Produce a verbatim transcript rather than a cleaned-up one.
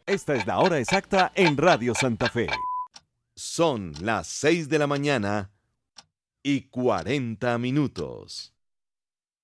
Esta es la hora exacta en Radio Santa Fe. Son las seis de la mañana y cuarenta minutos.